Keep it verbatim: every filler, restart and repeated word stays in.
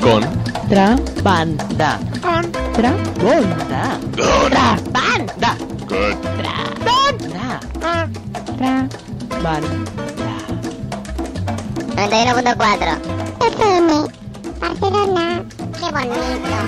Contrabanda. Contrabanda. Contrabanda. Good. Contrabanda. Contrabanda. noventa y uno punto cuatro. F M, Barcelona. Qué bonito.